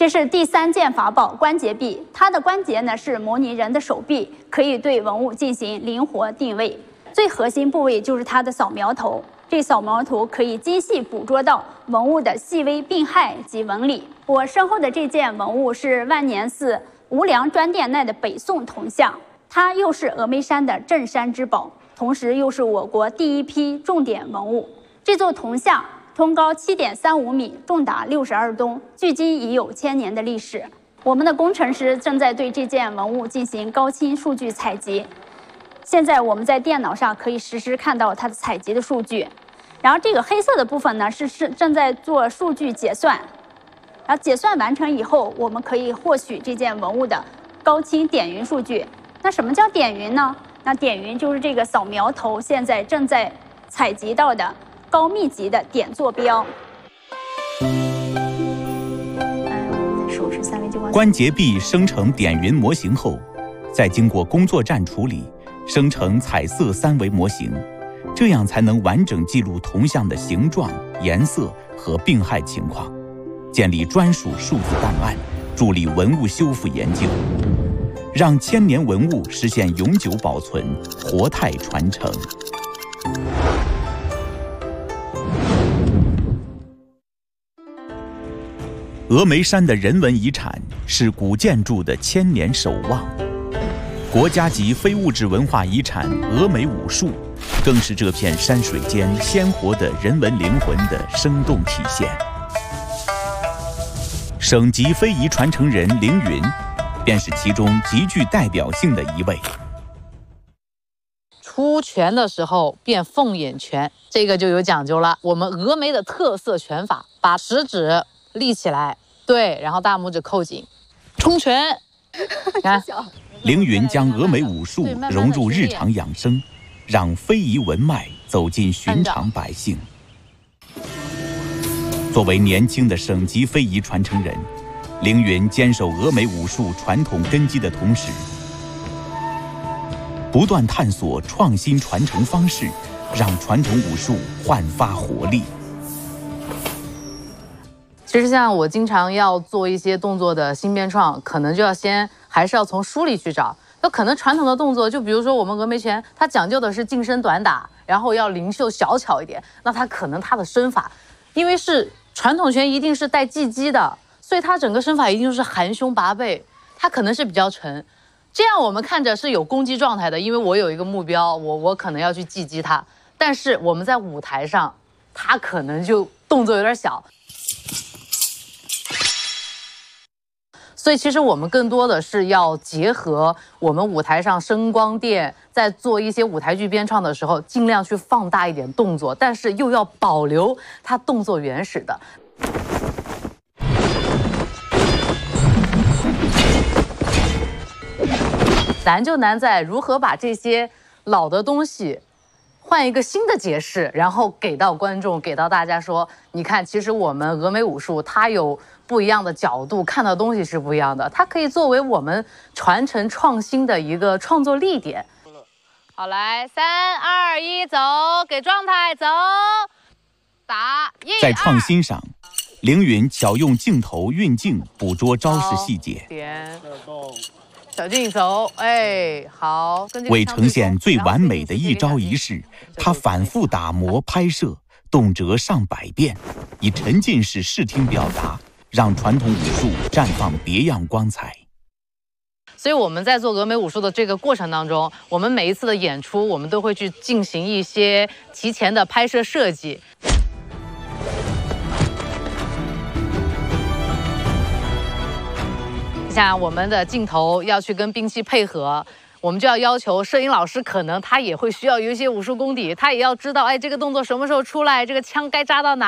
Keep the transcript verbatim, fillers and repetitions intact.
这是第三件法宝关节臂，它的关节呢是模拟人的手臂，可以对文物进行灵活定位。最核心部位就是它的扫描头，这扫描头可以精细捕捉到文物的细微病害及纹理。我身后的这件文物是万年寺无量专殿内的北宋铜像，它又是峨眉山的镇山之宝，同时又是我国第一批重点文物。这座铜像通高七点三五米，重达六十二吨，距今已有千年的历史。我们的工程师正在对这件文物进行高清数据采集。现在我们在电脑上可以实时看到它的采集的数据。然后这个黑色的部分呢是是正在做数据解算，然后解算完成以后，我们可以获取这件文物的高清点云数据。那什么叫点云呢？那点云就是这个扫描头现在正在采集到的高密集的点坐标。 关节臂生成点云模型后，再经过工作站处理，生成彩色三维模型，这样才能完整记录铜像的形状、颜色和病害情况，建立专属数字档案，助力文物修复研究，让千年文物实现永久保存、活态传承。峨眉山的人文遗产是古建筑的千年守望，国家级非物质文化遗产峨眉武术更是这片山水间鲜活的人文灵魂的生动体现。省级非遗传承人凌云便是其中极具代表性的一位。 出拳的时候变凤眼拳，这个就有讲究了。我们峨眉的特色拳法，把食指立起来，对，然后大拇指扣紧，冲拳。看， 凌云将峨眉武术融入日常养生，让非遗文脉走进寻常百姓。作为年轻的省级非遗传承人，凌云坚守峨眉武术传统根基的同时，不断探索创新传承方式，让传统武术焕发活力。 其实像我经常要做一些动作的新编创，可能就要先还是要从书里去找。那可能传统的动作，就比如说我们峨眉拳，它讲究的是近身短打，然后要灵秀小巧一点。那它可能它的身法，因为是传统拳一定是带技击的，所以它整个身法一定是含胸拔背，它可能是比较沉。这样我们看着是有攻击状态的，因为我有一个目标，我我可能要去技击它。但是我们在舞台上，它可能就动作有点小。所以其实我们更多的是要结合我们舞台上声光电，在做一些舞台剧编创的时候，尽量去放大一点动作，但是又要保留它动作原始的。难就难在如何把这些老的东西换一个新的解释，然后给到观众，给到大家说，你看，其实我们峨眉武术它有不一样的角度，看到东西是不一样的，它可以作为我们传承创新的一个创作力点。好，来，三二一，走，给状态，走，打一。 在创新上，凌云巧用镜头运镜捕捉招式细节， 点小镜走，哎，好， 为呈现最完美的一招一式，他反复打磨拍摄，动辄上百遍，以沉浸式视听表达，让传统武术绽放别样光彩。 所以我们在做峨眉武术的这个过程当中，我们每一次的演出，我们都会去进行一些提前的拍摄设计。像我们的镜头要去跟兵器配合，我们就要要求摄影老师，可能他也会需要有一些武术功底，他也要知道，哎，这个动作什么时候出来，这个枪该扎到哪。